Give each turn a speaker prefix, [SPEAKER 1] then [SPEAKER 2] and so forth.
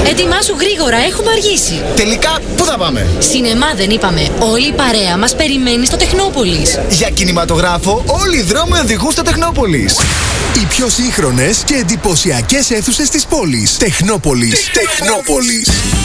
[SPEAKER 1] Ετοιμάσου γρήγορα, έχουμε αργήσει.
[SPEAKER 2] Τελικά, πού θα πάμε?
[SPEAKER 1] Σινεμά δεν είπαμε. Όλη η παρέα μας περιμένει στο Τεχνόπολης.
[SPEAKER 2] Για κινηματογράφο, όλοι οι δρόμοι οδηγούν στο Τεχνόπολης.
[SPEAKER 3] Οι πιο σύγχρονες και εντυπωσιακές αίθουσες της πόλης. Τεχνόπολης.